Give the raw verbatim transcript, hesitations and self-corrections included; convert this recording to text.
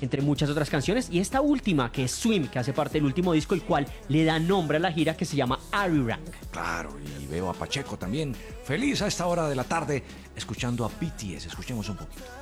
entre muchas otras canciones, y esta última que es Swim, que hace parte del último disco, el cual le da nombre a la gira, que se llama Arirang. Claro, y veo a Pacheco también feliz a esta hora de la tarde escuchando a B T S. Escuchemos un poquito.